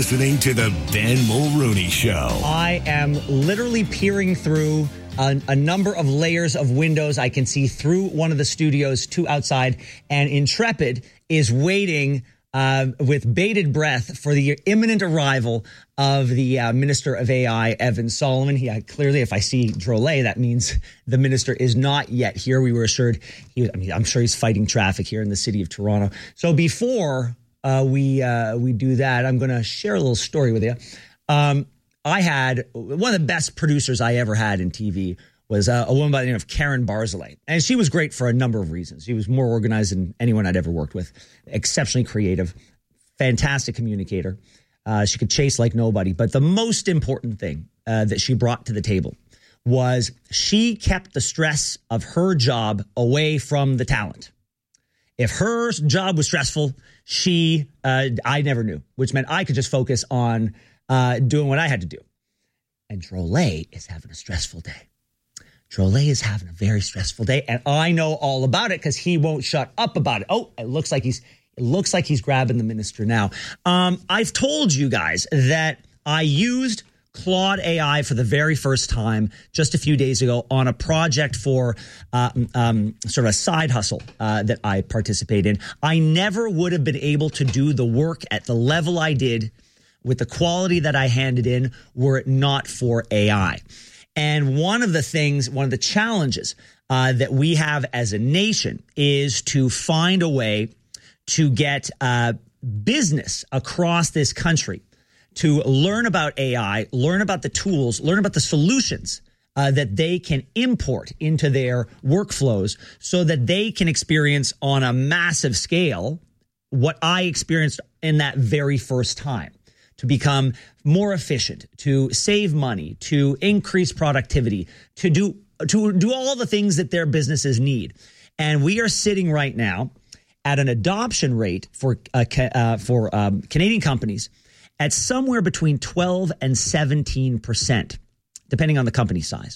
listening to The Ben Mulrooney Show. I am literally peering through a number of layers of windows. I can see through one of the studios to outside, and Intrepid is waiting with bated breath for the imminent arrival of the Minister of AI, Evan Solomon. Clearly, if I see Drolet, that means the minister is not yet here. We were assured I'm sure he's fighting traffic here in the city of Toronto. So before we do that, I'm going to share a little story with you. I had one of the best producers I ever had in TV was a woman by the name of Karen Barzilay. And she was great for a number of reasons. She was more organized than anyone I'd ever worked with, exceptionally creative, fantastic communicator. She could chase like nobody. But the most important thing that she brought to the table was she kept the stress of her job away from the talent. If her job was stressful, I never knew, which meant I could just focus on doing what I had to do. And Drolet is having a stressful day. Drolet is having a very stressful day, and I know all about it because he won't shut up about it. Oh, it looks like he's grabbing the minister now. I've told you guys that I used Claude AI for the very first time just a few days ago on a project for sort of a side hustle that I participate in. I never would have been able to do the work at the level I did with the quality that I handed in were it not for AI. And one of the challenges that we have as a nation is to find a way to get business across this country to learn about AI, learn about the tools, learn about the solutions that they can import into their workflows so that they can experience on a massive scale what I experienced in that very first time. To become more efficient, to save money, to increase productivity, to do all the things that their businesses need. And we are sitting right now at an adoption rate for Canadian companies at somewhere between 12 and 17%, depending on the company size.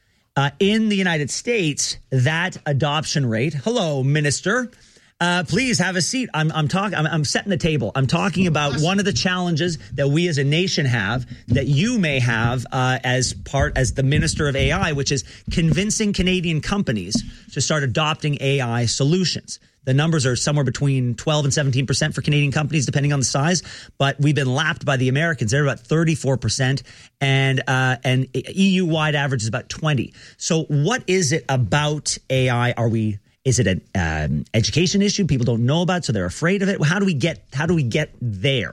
In the United States, that adoption rate, hello, Minister, please have a seat. I'm setting the table. I'm talking about one of the challenges that we as a nation have, that you may have as the Minister of AI, which is convincing Canadian companies to start adopting AI solutions. The numbers are somewhere between 12 and 17% for Canadian companies, depending on the size. But we've been lapped by the Americans. They're about 34%, and EU-wide average is about 20%. So what is it about AI? Is it an education issue people don't know about, so they're afraid of it? How do we get there?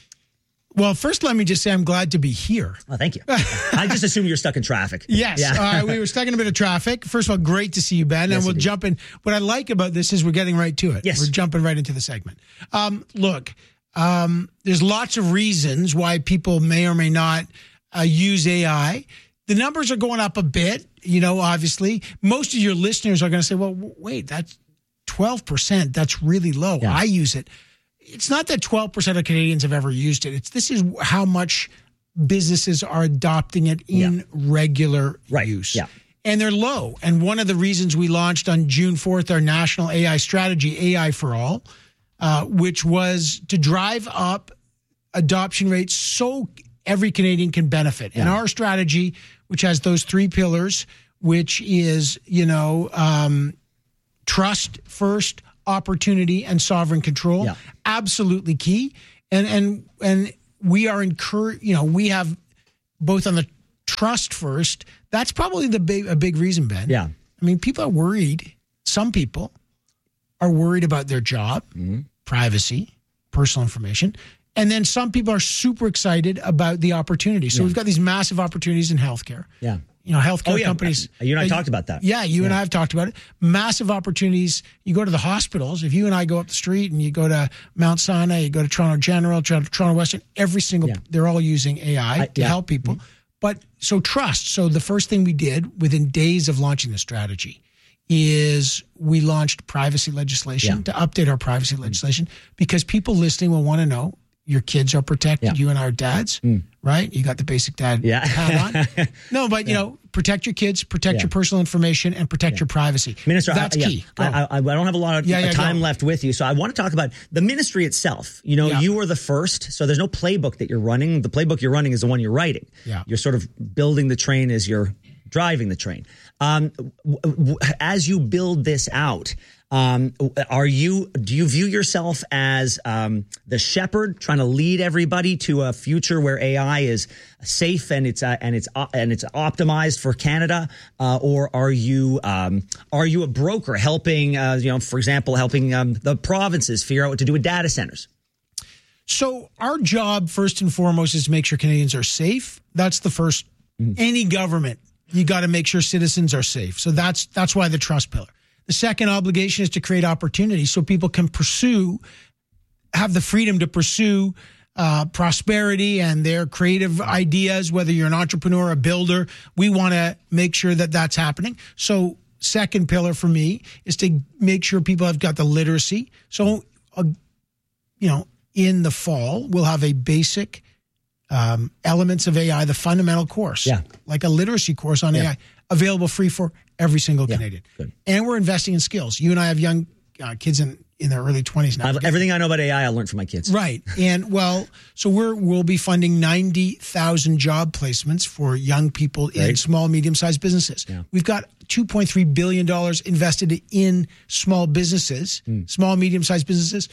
Well, first, let me just say I'm glad to be here. Oh, thank you. I just assumed you're stuck in traffic. Yes. Yeah. We were stuck in a bit of traffic. First of all, great to see you, Ben. Yes, and we'll jump in. What I like about this is we're getting right to it. Yes. We're jumping right into the segment. Look, there's lots of reasons why people may or may not use AI. The numbers are going up a bit, obviously. Most of your listeners are going to say, well, wait, that's 12%. That's really low. Yeah. I use it. It's not that 12% of Canadians have ever used it. This is how much businesses are adopting it in regular use. Yeah. And they're low. And one of the reasons we launched on June 4th our national AI strategy, AI for All, which was to drive up adoption rates so every Canadian can benefit. Yeah. And our strategy, which has those three pillars, which is, trust first, opportunity, and sovereign control, absolutely key. And we are we have both on the trust first. That's probably a big reason, Ben. Yeah. I mean, people are worried. Some people are worried about their job, privacy, personal information. And then some people are super excited about the opportunity. So we've got these massive opportunities in healthcare. Yeah. Healthcare companies. You and I talked about that. Yeah, you and I have talked about it. Massive opportunities. You go to the hospitals. If you and I go up the street and you go to Mount Sinai, you go to Toronto General, Toronto Western, they're all using AI to help people. Mm-hmm. But so trust. So the first thing we did within days of launching the strategy is we launched privacy legislation to update our privacy legislation because people listening will want to know, your kids are protected. Yeah. You and our dads, right? You got the basic dad Yeah. hat on. No, but, protect your kids, protect your personal information, and protect your privacy. Minister, that's key. I don't have a lot of time left with you, so I want to talk about the ministry itself. You were the first, so there's no playbook that you're running. The playbook you're running is the one you're writing. Yeah. You're sort of building the train as you're driving the train. As you build this out, do you view yourself as the shepherd trying to lead everybody to a future where AI is safe and it's optimized for Canada, or are you a broker helping for example helping the provinces figure out what to do with data centers? So our job first and foremost is to make sure Canadians are safe. That's the first. Any government, you got to make sure citizens are safe. So that's why the trust pillar. The second obligation is to create opportunities so people can have the freedom to pursue prosperity and their creative ideas, whether you're an entrepreneur, a builder. We want to make sure that that's happening. So second pillar for me is to make sure people have got the literacy. So, in the fall, we'll have a basic elements of AI, the fundamental course, like a literacy course on AI, available free for every single Canadian. Good. And we're investing in skills. You and I have young kids in their early 20s now. Everything I know about AI, I learned from my kids. Right. And so we'll be funding 90,000 job placements for young people in small, medium-sized businesses. Yeah. We've got $2.3 billion invested in small businesses, small, medium-sized businesses,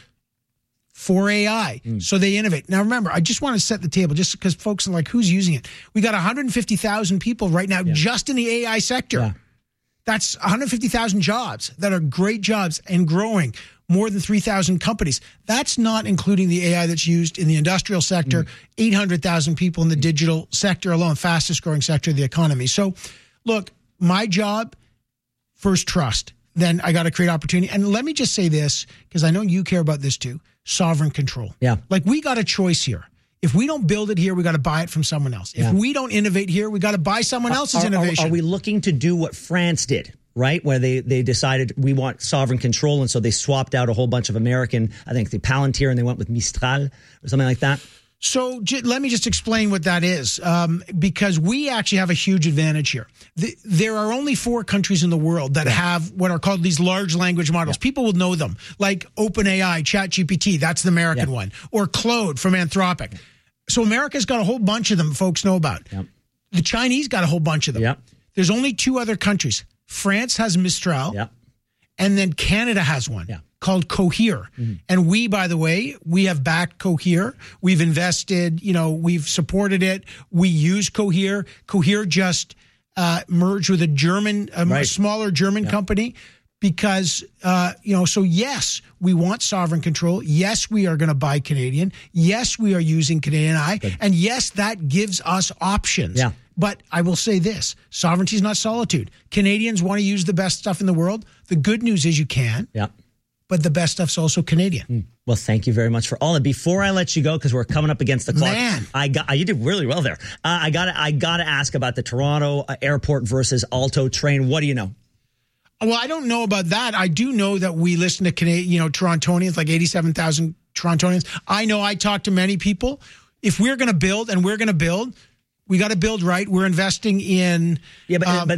for AI. So they innovate. Now, remember, I just want to set the table just because folks are like, who's using it? We got 150,000 people right now just in the AI sector. Yeah. That's 150,000 jobs that are great jobs and growing. More than 3,000 companies. That's not including the AI that's used in the industrial sector, 800,000 people in the digital sector alone, fastest growing sector of the economy. So, look, my job, first trust. Then I got to create opportunity. And let me just say this, because I know you care about this too. Sovereign control. Yeah. Like we got a choice here. If we don't build it here, we got to buy it from someone else. If we don't innovate here, we got to buy someone else's innovation. Are we looking to do what France did, right? Where they decided we want sovereign control. And so they swapped out a whole bunch of American, I think the Palantir, and they went with Mistral or something like that. So let me just explain what that is, because we actually have a huge advantage here. There are only 4 countries in the world that have what are called these large language models. People will know them, like OpenAI, ChatGPT, that's the American one, or Claude from Anthropic. So America's got a whole bunch of them folks know about. The Chinese got a whole bunch of them. There's only 2 other countries. France has Mistral, and then Canada has one. Called Cohere. And we, by the way, we have backed Cohere. We've invested, we've supported it. We use Cohere. Cohere just merged with a German, a smaller German company because, so yes, we want sovereign control. Yes, we are going to buy Canadian. Yes, we are using Canadian AI. And yes, that gives us options. But I will say this, sovereignty is not solitude. Canadians want to use the best stuff in the world. The good news is you can. But the best stuff's also Canadian. Well, thank you very much for all that. Before I let you go, because we're coming up against the clock, you did really well there. I got to ask about the Toronto airport versus Alto train. What do you know? Well, I don't know about that. I do know that we listen to Torontonians, like 87,000 Torontonians. I know I talk to many people. If we're going to build, and we're going to build, we got to build right. We're investing in. But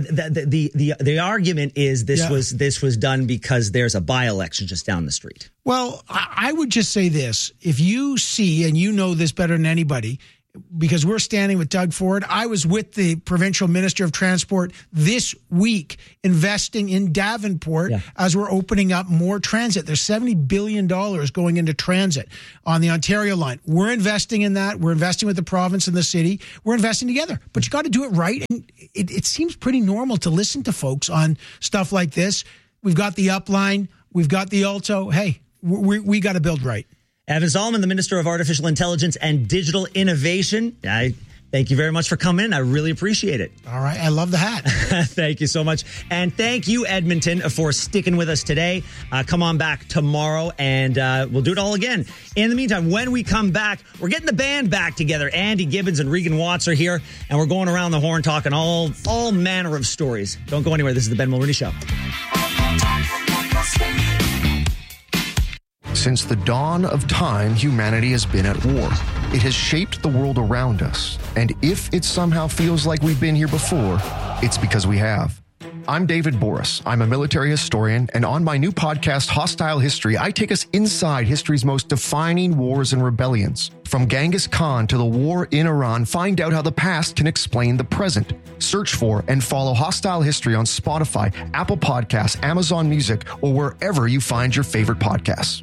the argument is this was done because there's a by-election just down the street. Well, I would just say this: if you see, and you know this better than anybody, because we're standing with Doug Ford. I was with the provincial minister of transport this week investing in Davenport as we're opening up more transit. There's $70 billion going into transit on the Ontario line. We're investing in that. We're investing with the province and the city. We're investing together. But you got to do it right. And it seems pretty normal to listen to folks on stuff like this. We've got the upline. We've got the Alto. Hey, we got to build right. Evan Solomon, the Minister of Artificial Intelligence and Digital Innovation. Thank you very much for coming in. I really appreciate it. All right. I love the hat. Thank you so much. And thank you, Edmonton, for sticking with us today. Come on back tomorrow, and we'll do it all again. In the meantime, when we come back, we're getting the band back together. Andy Gibbons and Regan Watts are here, and we're going around the horn talking all manner of stories. Don't go anywhere. This is the Ben Mulroney Show. Since the dawn of time, humanity has been at war. It has shaped the world around us. And if it somehow feels like we've been here before, it's because we have. I'm David Boris. I'm a military historian, and on my new podcast, Hostile History, I take us inside history's most defining wars and rebellions. From Genghis Khan to the war in Iran, find out how the past can explain the present. Search for and follow Hostile History on Spotify, Apple Podcasts, Amazon Music, or wherever you find your favorite podcasts.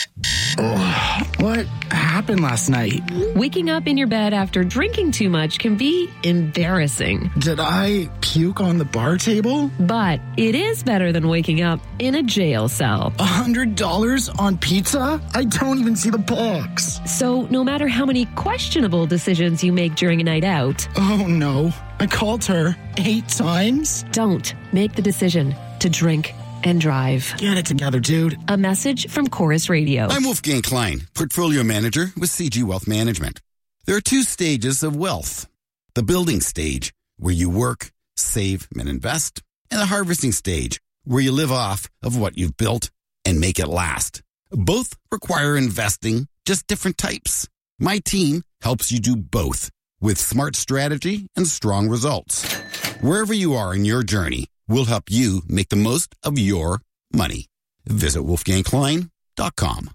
Oh, what happened last night? Waking up in your bed after drinking too much can be embarrassing. Did I puke on the bar table? But it is better than waking up in a jail cell. $100 on pizza? I don't even see the box. So no matter how many questionable decisions you make during a night out... Oh no, I called her 8 times? Don't make the decision to drink and drive. Get it together, dude. A message from Chorus Radio. I'm Wolfgang Klein, Portfolio Manager with CG Wealth Management. There are 2 stages of wealth. The building stage, where you work, save, and invest. And the harvesting stage, where you live off of what you've built and make it last. Both require investing, just different types. My team helps you do both with smart strategy and strong results. Wherever you are in your journey, we'll help you make the most of your money. Visit wolfgangklein.com.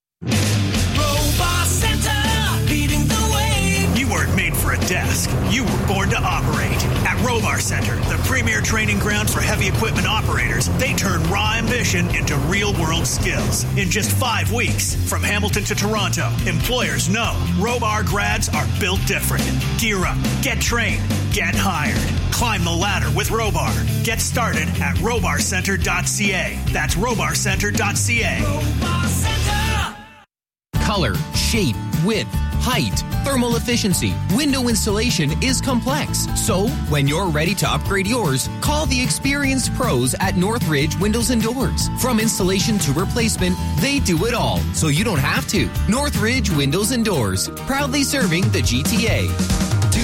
Robot Center, leading the way. You weren't made for a desk. You were born to operate. At Robar Center, the premier training ground for heavy equipment operators, they turn raw ambition into real-world skills. In just 5 weeks, from Hamilton to Toronto, employers know Robar grads are built different. Gear up, get trained, get hired. Climb the ladder with Robar. Get started at robarcenter.ca. That's robarcenter.ca. Robar Center! Color, shape, width, height, thermal efficiency, window installation is complex. So, when you're ready to upgrade yours, call the experienced pros at Northridge Windows and Doors. From installation to replacement, they do it all, so you don't have to. Northridge Windows and Doors, proudly serving the GTA.